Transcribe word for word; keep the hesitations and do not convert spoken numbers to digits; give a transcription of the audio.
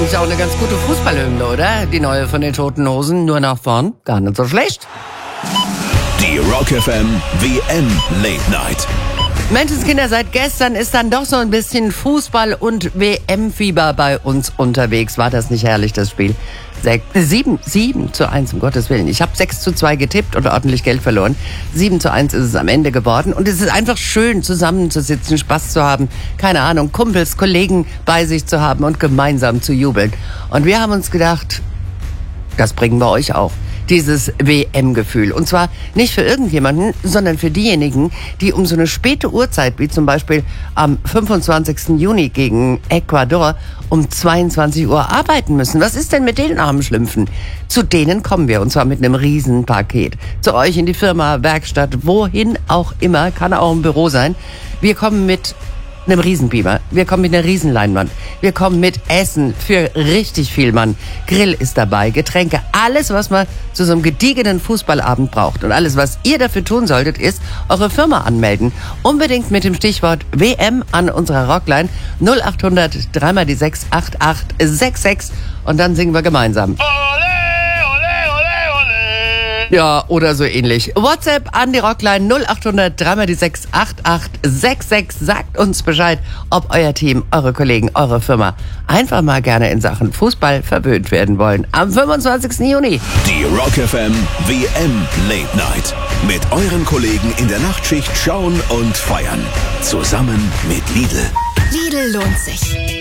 übrigens auch eine ganz gute Fußballhymne, oder? Die neue von den Toten Hosen, nur nach vorn. Gar nicht so schlecht. Die Rock F M W M Late Night. Menschenskinder, seit gestern ist dann doch so ein bisschen Fußball- und W M-Fieber bei uns unterwegs. War das nicht herrlich, das Spiel? Sech, sieben, sieben zu eins, um Gottes Willen. Ich habe sechs zu zwei getippt und ordentlich Geld verloren. Sieben zu eins ist es am Ende geworden. Und es ist einfach schön, zusammenzusitzen, Spaß zu haben, keine Ahnung, Kumpels, Kollegen bei sich zu haben und gemeinsam zu jubeln. Und wir haben uns gedacht, das bringen wir euch auch. Dieses W M-Gefühl. Und zwar nicht für irgendjemanden, sondern für diejenigen, die um so eine späte Uhrzeit, wie zum Beispiel am fünfundzwanzigsten Juni gegen Ecuador, um zweiundzwanzig Uhr arbeiten müssen. Was ist denn mit den armen Schlümpfen? Zu denen kommen wir, und zwar mit einem Riesenpaket. Zu euch in die Firma, Werkstatt, wohin auch immer, kann auch ein Büro sein. Wir kommen mit einem Riesenbeamer. Wir kommen mit einer Riesenleinwand. Wir kommen mit Essen für richtig viel Mann. Grill ist dabei, Getränke, alles, was man zu so einem gediegenen Fußballabend braucht. Und alles, was ihr dafür tun solltet, ist eure Firma anmelden. Unbedingt mit dem Stichwort W M an unserer Rockline null acht hundert drei mal die sechs acht acht sechs sechs und dann singen wir gemeinsam. Ja, oder so ähnlich. WhatsApp an die Rockline null acht hundert drei mal die sechs acht acht sechs sechs. Sagt uns Bescheid, ob euer Team, eure Kollegen, eure Firma einfach mal gerne in Sachen Fußball verwöhnt werden wollen. Am fünfundzwanzigsten Juni. Die Rock F M W M Late Night. Mit euren Kollegen in der Nachtschicht schauen und feiern. Zusammen mit Lidl. Lidl lohnt sich.